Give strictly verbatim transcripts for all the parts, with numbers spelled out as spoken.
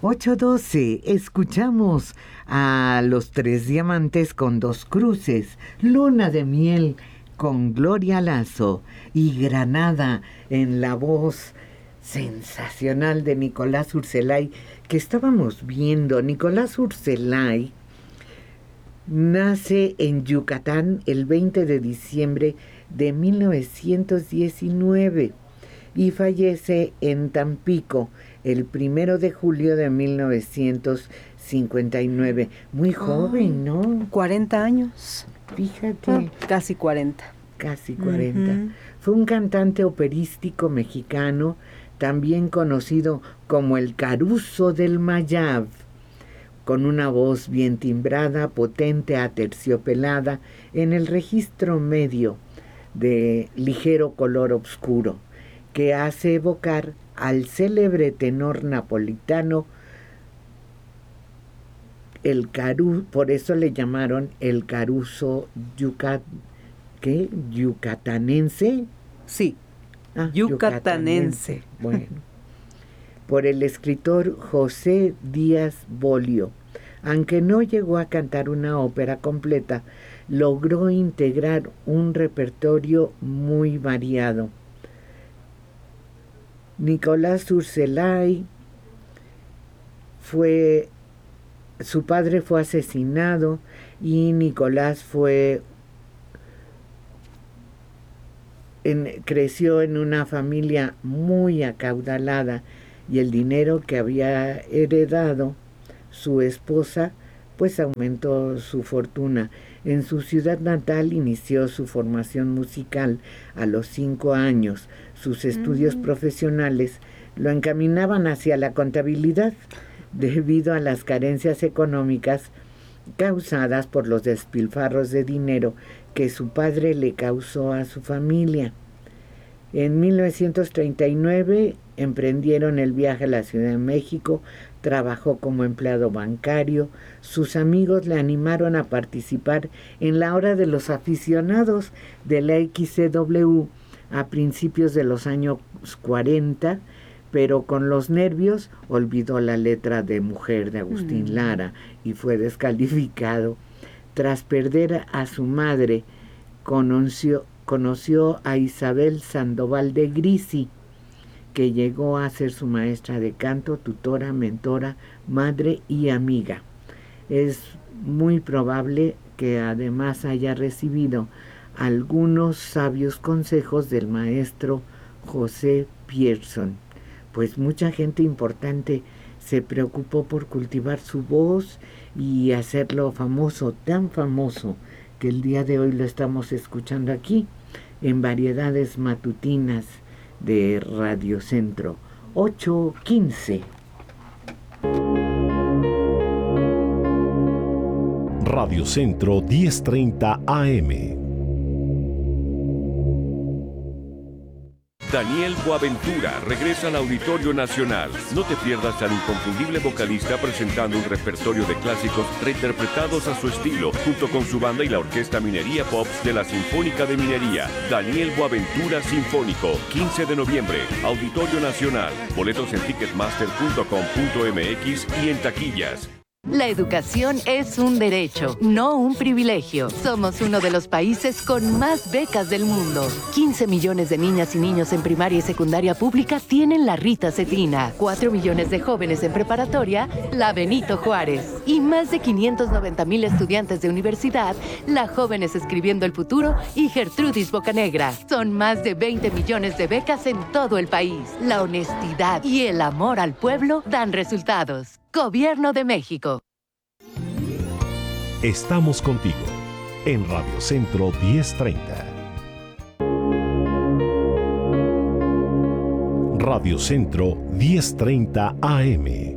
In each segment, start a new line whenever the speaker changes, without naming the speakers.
ocho doce, escuchamos a Los Tres Diamantes con Dos Cruces, Luna de Miel con Gloria Lazo y Granada en la voz sensacional de Nicolás Urselay, que estábamos viendo. Nicolás Urselay nace en Yucatán el veinte de diciembre de mil novecientos diecinueve y fallece en Tampico el primero de julio de mil novecientos cincuenta y nueve. Muy joven, oh, ¿no?
cuarenta años.
Fíjate.
Ah, casi cuarenta.
Casi cuarenta.
Uh-huh.
Fue un cantante operístico mexicano, también conocido como el Caruso del Mayab, con una voz bien timbrada, potente, aterciopelada, en el registro medio de ligero color oscuro, que hace evocar al célebre tenor napolitano, el Caruso, por eso le llamaron el Caruso Yucat, ¿qué? ¿Yucatanense?
Sí,
ah,
yucatanense.
yucatanense. Bueno, por el escritor José Díaz Bolio. Aunque no llegó a cantar una ópera completa, logró integrar un repertorio muy variado. Nicolás Urselay fue, su padre fue asesinado y Nicolás fue, en, creció en una familia muy acaudalada y el dinero que había heredado su esposa pues aumentó su fortuna. En su ciudad natal inició su formación musical a los cinco años. Sus estudios mm. profesionales lo encaminaban hacia la contabilidad debido a las carencias económicas causadas por los despilfarros de dinero que su padre le causó a su familia. En mil novecientos treinta y nueve emprendieron el viaje a la Ciudad de México. Trabajó como empleado bancario. Sus amigos le animaron a participar en la Hora de los Aficionados de la X C W a principios de los años cuarenta, pero con los nervios olvidó la letra de Mujer de Agustín mm. Lara y fue descalificado. Tras perder a su madre, conoció, conoció a Isabel Sandoval de Grisi, que llegó a ser su maestra de canto, tutora, mentora, madre y amiga. Es muy probable que además haya recibido algunos sabios consejos del maestro José Pierson, pues mucha gente importante se preocupó por cultivar su voz y hacerlo famoso, tan famoso que el día de hoy lo estamos escuchando aquí en Variedades Matutinas de Radio Centro. Ocho quince.
Radio Centro diez treinta A M.
Daniel Boaventura regresa al Auditorio Nacional. No te pierdas al inconfundible vocalista presentando un repertorio de clásicos reinterpretados a su estilo, junto con su banda y la Orquesta Minería Pops de la Sinfónica de Minería. Daniel Boaventura Sinfónico, quince de noviembre, Auditorio Nacional. Boletos en ticketmaster punto com punto m x y en taquillas.
La educación es un derecho, no un privilegio. Somos uno de los países con más becas del mundo. quince millones de niñas y niños en primaria y secundaria pública tienen la Rita Cetina. cuatro millones de jóvenes en preparatoria, la Benito Juárez. Y más de quinientos noventa mil estudiantes de universidad, la Jóvenes Escribiendo el Futuro y Gertrudis Bocanegra. Son más de veinte millones de becas en todo el país. La honestidad y el amor al pueblo dan resultados. Gobierno de México.
Estamos contigo en Radio Centro diez treinta. Radio Centro diez treinta A M.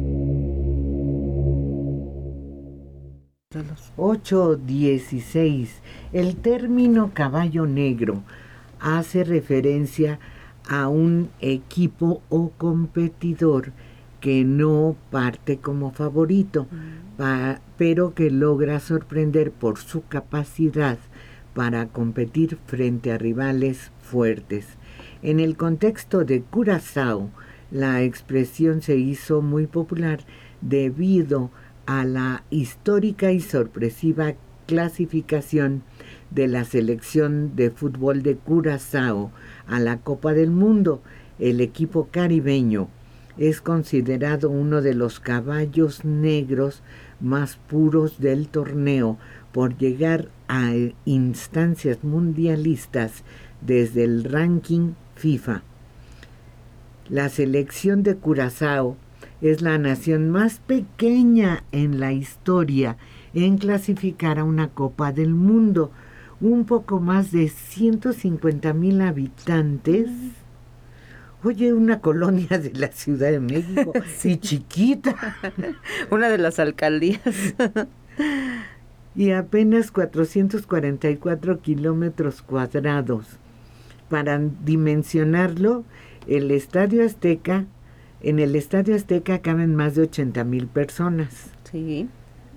ocho dieciséis. El término caballo negro hace referencia a un equipo o competidor que no parte como favorito, mm. pa, pero que logra sorprender por su capacidad para competir frente a rivales fuertes. En el contexto de Curazao, La expresión se hizo muy popular debido a la histórica y sorpresiva clasificación de la selección de fútbol de Curazao a la Copa del Mundo. El equipo caribeño es considerado uno de los caballos negros más puros del torneo por llegar a instancias mundialistas desde el ranking FIFA. La selección de Curazao es la nación más pequeña en la historia en clasificar a una Copa del Mundo. Un poco más de ciento cincuenta mil habitantes. Oye, una colonia de la Ciudad de México, sí, chiquita.
Una de las alcaldías.
Y apenas cuatrocientos cuarenta y cuatro kilómetros cuadrados. Para dimensionarlo, el Estadio Azteca, en el Estadio Azteca caben más de ochenta mil personas.
Sí.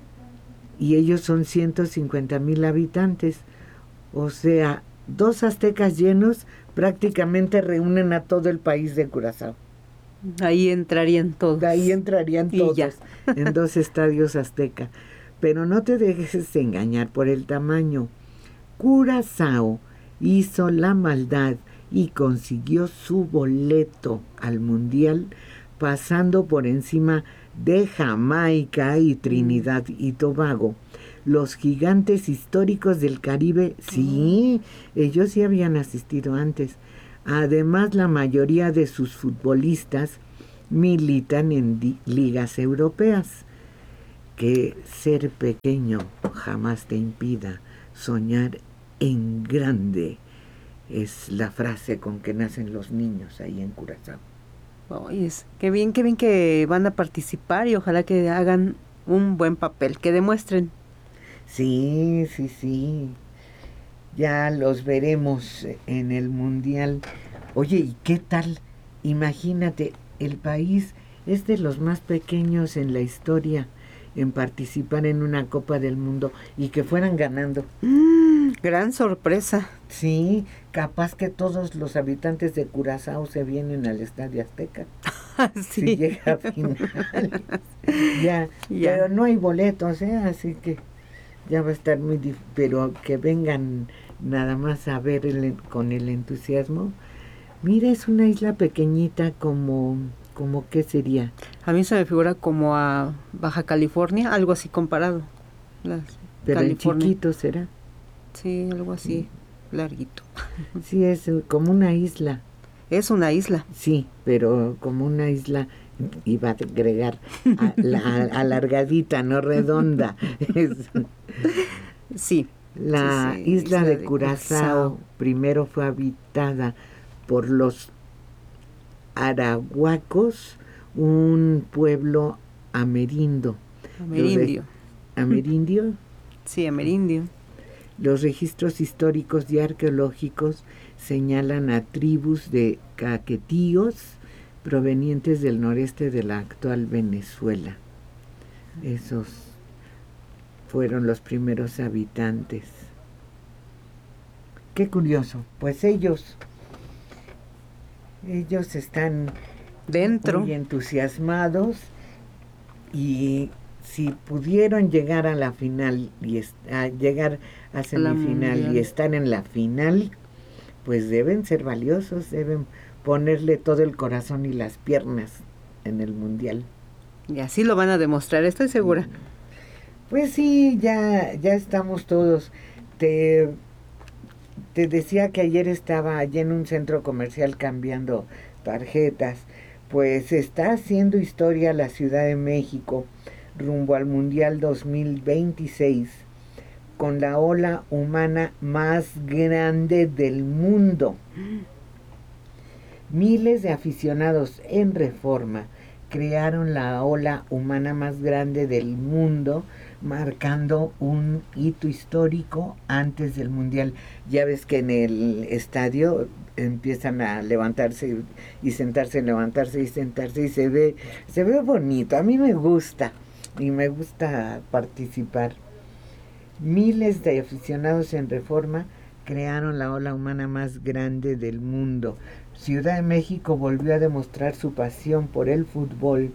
Y ellos son ciento cincuenta mil habitantes. O sea, dos aztecas llenos prácticamente reúnen a todo el país de Curazao.
Ahí entrarían todos.
Ahí entrarían
Y
todos
ya.
en dos estadios azteca. Pero no te dejes engañar por el tamaño. Curazao hizo la maldad y consiguió su boleto al Mundial pasando por encima de Jamaica y Trinidad y Tobago. Los gigantes históricos del Caribe, sí, ellos sí habían asistido antes. Además, la mayoría de sus futbolistas militan en di- ligas europeas. Que ser pequeño jamás te impida soñar en grande. Es la frase con que nacen los niños ahí en Curazao.
Oye, es- qué bien, qué bien que van a participar y ojalá que hagan un buen papel, que demuestren.
Sí, sí, sí. Ya los veremos en el Mundial. Oye, ¿y qué tal? Imagínate, el país es de los más pequeños en la historia en participar en una Copa del Mundo y que fueran ganando.
Mm, gran sorpresa.
Sí, capaz que todos los habitantes de Curazao se vienen al Estadio Azteca.
Sí.
Si llega a final. ya,
Ya.
pero no hay boletos, ¿eh? Así que ya va a estar muy difícil. Pero que vengan nada más a ver el, con el entusiasmo. Mira, es una isla pequeñita como, como ¿qué sería?
A mí se me figura como a Baja California, algo así comparado. Las
Pero en
California.
chiquito será.
Sí, algo así, larguito.
Sí, es eh, como una isla.
Es una isla.
Sí, pero como una isla, iba a agregar, a- la- alargadita, no redonda. Es-
Sí.
la
Sí, sí,
isla,
isla
de,
de
Curazao,
Curazao.
primero fue habitada por los arahuacos, un pueblo amerindio.
Amerindio.
¿Amerindio?
Sí, amerindio.
Los registros históricos y arqueológicos señalan a tribus de caquetíos provenientes del noreste de la actual Venezuela. Esos fueron los primeros habitantes. Qué curioso. Pues ellos, ellos están
Dentro.
muy entusiasmados y si pudieron llegar a la final y est- a llegar a semifinal
mundial.
y estar en la final, pues deben ser valiosos, deben ponerle todo el corazón y las piernas en el mundial.
Y así lo van a demostrar, estoy segura.
Pues sí, ya, ya estamos todos. Te, te decía que ayer estaba allí en un centro comercial cambiando tarjetas. Pues está haciendo historia la Ciudad de México rumbo al Mundial dos mil veintiséis con la ola humana más grande del mundo. Miles de aficionados en Reforma crearon la ola humana más grande del mundo, marcando un hito histórico antes del Mundial. Ya ves que en el estadio empiezan a levantarse y sentarse, levantarse y sentarse, y se ve, se ve bonito. A mí me gusta, y me gusta participar. Miles de aficionados en Reforma crearon la ola humana más grande del mundo. Ciudad de México volvió a demostrar su pasión por el fútbol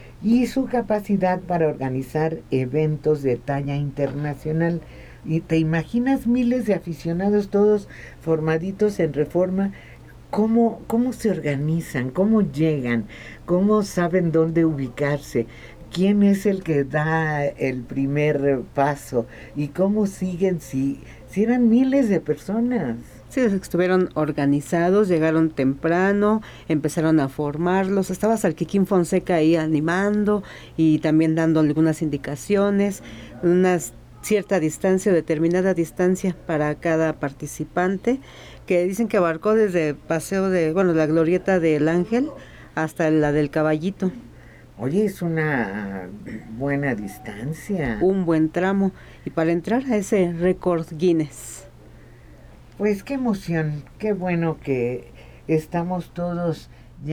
y su capacidad para organizar eventos de talla internacional. Y te imaginas miles de aficionados todos formaditos en Reforma. ¿Cómo, cómo se organizan? ¿Cómo llegan? ¿Cómo saben dónde ubicarse? ¿Quién es el que da el primer paso? ¿Y cómo siguen si, si eran miles de personas?
Sí, estuvieron organizados, llegaron temprano, empezaron a formarlos. Estaba Salquiquín Fonseca ahí animando y también dando algunas indicaciones, una cierta distancia, determinada distancia para cada participante, que dicen que abarcó desde Paseo de, bueno, la Glorieta del Ángel hasta la del Caballito.
Oye, es una buena distancia.
Un buen tramo. Y para entrar a ese récord Guinness.
Pues qué emoción, qué bueno que estamos todos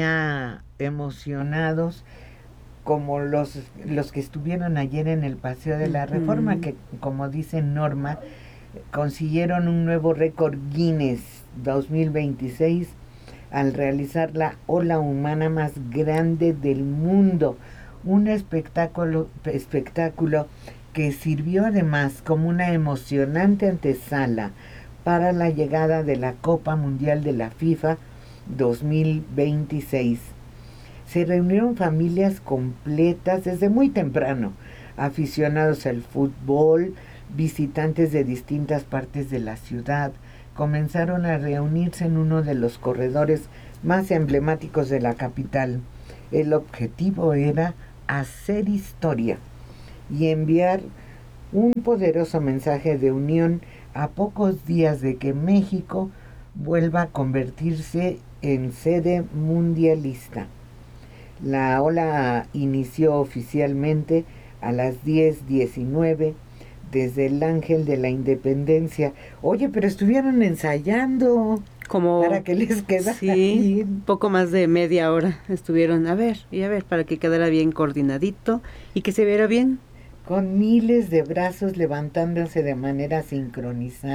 ya emocionados, como los, los que estuvieron ayer en el Paseo de la Reforma, uh-huh. que como dice Norma, consiguieron un nuevo récord Guinness dos mil veintiséis al realizar la ola humana más grande del mundo, un espectáculo, espectáculo que sirvió además como una emocionante antesala para la llegada de la Copa Mundial de la FIFA dos mil veintiséis. Se reunieron familias completas desde muy temprano, aficionados al fútbol, visitantes de distintas partes de la ciudad, comenzaron a reunirse en uno de los corredores más emblemáticos de la capital. El objetivo era hacer historia y enviar un poderoso mensaje de unión a pocos días de que México vuelva a convertirse en sede mundialista. La ola inició oficialmente a las diez diecinueve desde el Ángel de la Independencia. Oye, pero estuvieron ensayando
como
para que les quedara
sí,
bien.
Poco más de media hora estuvieron a ver y a ver para que quedara bien coordinadito y que se viera bien.
Con miles de brazos levantándose de manera sincronizada.